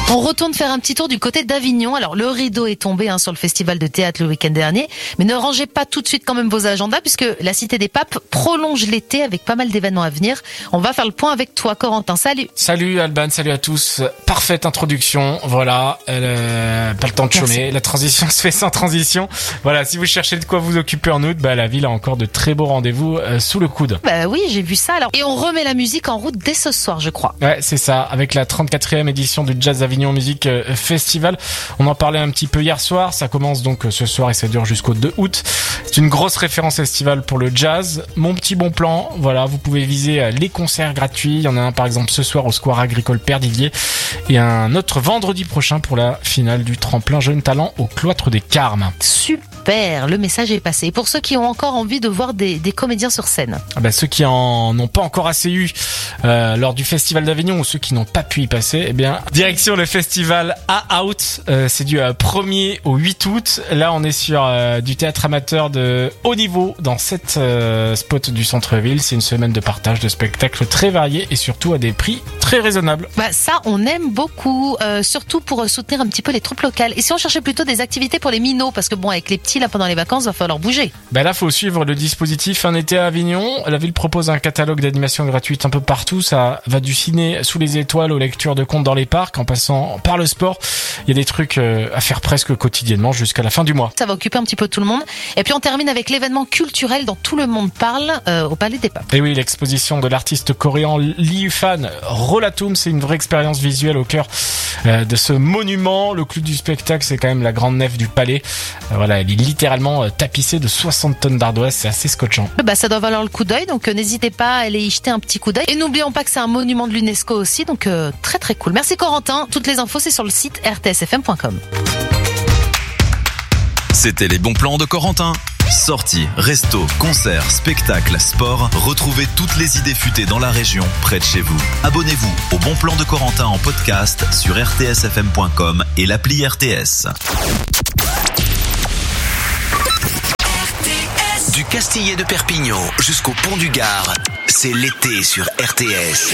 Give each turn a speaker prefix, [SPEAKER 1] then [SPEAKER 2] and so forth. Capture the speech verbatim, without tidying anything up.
[SPEAKER 1] On retourne faire un petit tour du côté d'Avignon. Alors le rideau est tombé hein, sur le festival de théâtre le week-end dernier, mais ne rangez pas tout de suite quand même vos agendas puisque la Cité des Papes prolonge l'été avec pas mal d'événements à venir. On va faire le point avec toi Corentin, salut.
[SPEAKER 2] Salut Alban, salut à tous. Parfaite introduction, voilà, euh, pas le temps de chômer, Merci. La transition se fait sans transition. Voilà, si vous cherchez de quoi vous occuper en août, bah la ville a encore de très beaux rendez-vous euh, sous le coude.
[SPEAKER 1] Bah oui, j'ai vu ça alors. Et on remet la musique en route dès ce soir, je crois.
[SPEAKER 2] Ouais, c'est ça, avec la trente-quatrième édition du Jazz Avignon Music Festival. On en parlait un petit peu hier soir, ça commence donc ce soir et ça dure jusqu'au deux août. C'est une grosse référence estivale pour le jazz. Mon petit bon plan, voilà, vous pouvez viser les concerts gratuits. Il y en a un par exemple ce soir au Square Agricole Perdivier et un autre vendredi prochain pour la finale du tremplin Jeunes Talents au Cloître des Carmes.
[SPEAKER 1] Super, le message est passé. Et pour ceux qui ont encore envie de voir des, des comédiens sur scène,
[SPEAKER 2] ah bah, ceux qui en n'ont pas encore assez eu euh, lors du Festival d'Avignon ou ceux qui n'ont pas pu y passer, eh bien direction le festival A Out, euh, c'est du euh, premier au huit août. Là on est sur euh, du théâtre amateur de haut niveau dans sept euh, spots du centre-ville. C'est une semaine de partage de spectacles très variés et surtout à des prix très raisonnables.
[SPEAKER 1] Bah ça on aime beaucoup, euh, surtout pour soutenir un petit peu les troupes locales. Et si on cherchait plutôt des activités pour les minots, parce que bon avec les petits là pendant les vacances va falloir bouger.
[SPEAKER 2] Bah là faut suivre le dispositif Un été à Avignon. La ville propose un catalogue d'animation gratuite un peu partout. Ça va du ciné sous les étoiles aux lectures de contes dans les parcs en passant par le sport. Il y a des trucs à faire presque quotidiennement jusqu'à la fin du mois.
[SPEAKER 1] Ça va occuper un petit peu tout le monde. Et puis on termine avec l'événement culturel dont tout le monde parle euh, au Palais des Papes.
[SPEAKER 2] Et oui, l'exposition de l'artiste coréen Lee Fan Rolatum, c'est une vraie expérience visuelle au cœur euh, de ce monument. Le clou du spectacle, c'est quand même la grande nef du palais. Euh, voilà, elle est littéralement euh, tapissée de soixante tonnes d'ardoise, c'est assez scotchant.
[SPEAKER 1] Bah ça doit valoir le coup d'œil, donc euh, n'hésitez pas à aller y jeter un petit coup d'œil. Et n'oublions pas que c'est un monument de l'UNESCO aussi, donc euh, très très cool. Merci Corentin. Toutes les infos c'est sur le site r t s f m point com.
[SPEAKER 3] C'était les bons plans de Corentin. Sorties, restos, concerts, spectacles, sport. Retrouvez toutes les idées futées dans la région, près de chez vous. Abonnez-vous au Bon Plan de Corentin en podcast sur r t s f m point com et l'appli R T S. Du Castillet de Perpignan jusqu'au Pont du Gard, c'est l'été sur R T S.